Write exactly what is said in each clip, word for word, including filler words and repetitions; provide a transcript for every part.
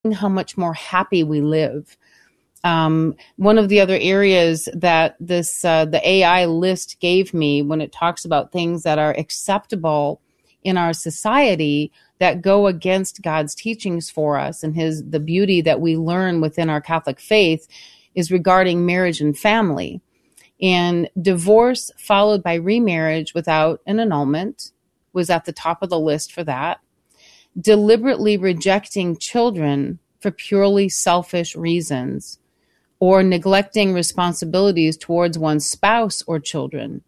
how much more happy we live. Um, one of the other areas that this uh, the A I list gave me when it talks about things that are acceptable in our society that go against God's teachings for us and his the beauty that we learn within our Catholic faith is regarding marriage and family. And divorce followed by remarriage without an annulment was at the top of the list for that. Deliberately rejecting children for purely selfish reasons, or neglecting responsibilities towards one's spouse or children.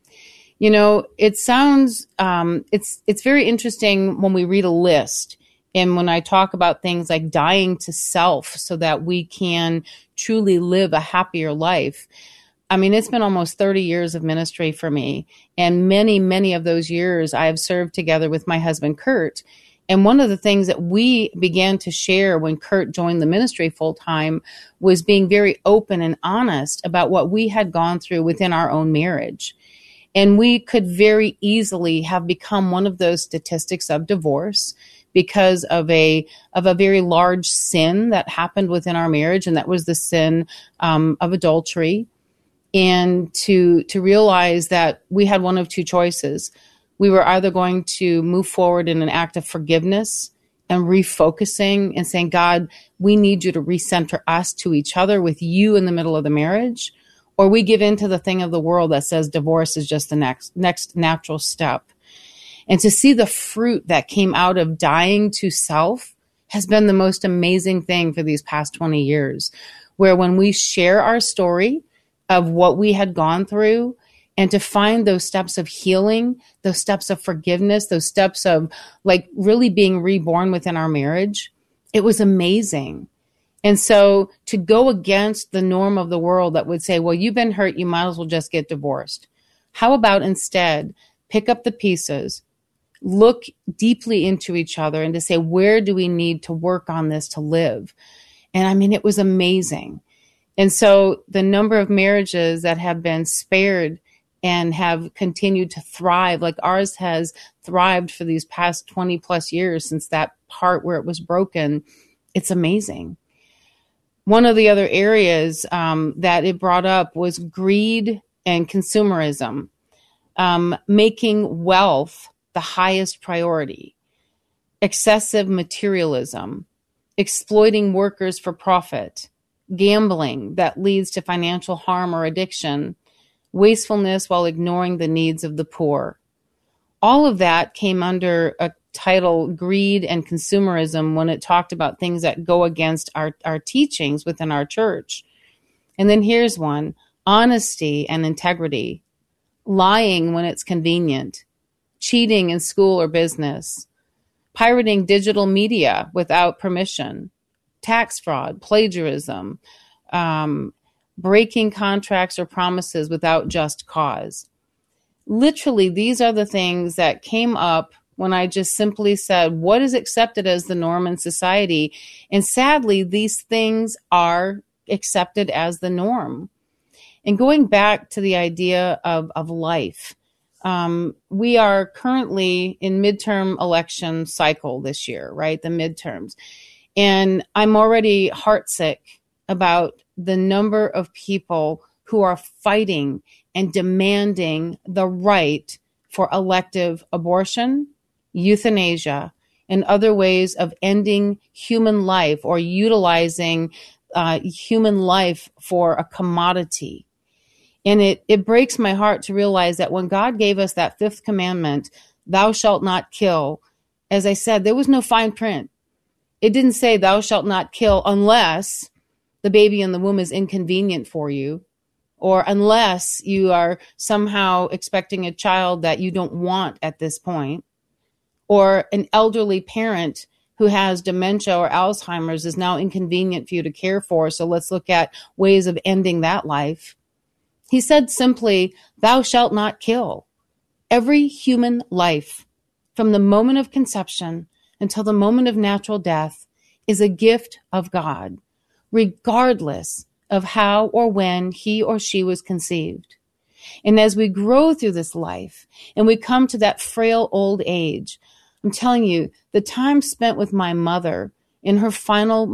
You know, it sounds, um, it's it's very interesting when we read a list and when I talk about things like dying to self so that we can truly live a happier life. I mean, it's been almost thirty years of ministry for me, and many, many of those years I have served together with my husband, Kurt. And one of the things that we began to share when Kurt joined the ministry full time was being very open and honest about what we had gone through within our own marriage. And we could very easily have become one of those statistics of divorce because of a of a very large sin that happened within our marriage, and that was the sin um, of adultery. And to to realize that we had one of two choices. We were either going to move forward in an act of forgiveness and refocusing and saying, God, we need you to recenter us to each other with you in the middle of the marriage, or we give in to the thing of the world that says divorce is just the next next natural step. And to see the fruit that came out of dying to self has been the most amazing thing for these past twenty years, where when we share our story of what we had gone through, and to find those steps of healing, those steps of forgiveness, those steps of like really being reborn within our marriage, it was amazing. And so to go against the norm of the world that would say, well, you've been hurt, you might as well just get divorced. How about instead pick up the pieces, look deeply into each other and to say, where do we need to work on this to live? And I mean, it was amazing. And so the number of marriages that have been spared and have continued to thrive, like ours has thrived for these past twenty plus years since that part where it was broken, it's amazing. One of the other areas um, that it brought up was greed and consumerism, um, making wealth the highest priority, excessive materialism, exploiting workers for profit, gambling that leads to financial harm or addiction, wastefulness while ignoring the needs of the poor. All of that came under a title, greed and consumerism, when it talked about things that go against our, our teachings within our church. And then here's one, honesty and integrity, lying when it's convenient, cheating in school or business, pirating digital media without permission, tax fraud, plagiarism, um, breaking contracts or promises without just cause. Literally, these are the things that came up when I just simply said, what is accepted as the norm in society? And sadly, these things are accepted as the norm. And going back to the idea of, of life, um, we are currently in midterm election cycle this year, right? The midterms. And I'm already heartsick about the number of people who are fighting and demanding the right for elective abortion, euthanasia, and other ways of ending human life or utilizing uh, human life for a commodity. And it, it breaks my heart to realize that when God gave us that fifth commandment, thou shalt not kill, as I said, there was no fine print. It didn't say thou shalt not kill unless the baby in the womb is inconvenient for you, or unless you are somehow expecting a child that you don't want at this point, or an elderly parent who has dementia or Alzheimer's is now inconvenient for you to care for, so let's look at ways of ending that life. He said simply, thou shalt not kill. Every human life, from the moment of conception until the moment of natural death, is a gift of God, regardless of how or when he or she was conceived. And as we grow through this life and we come to that frail old age, I'm telling you, the time spent with my mother in her final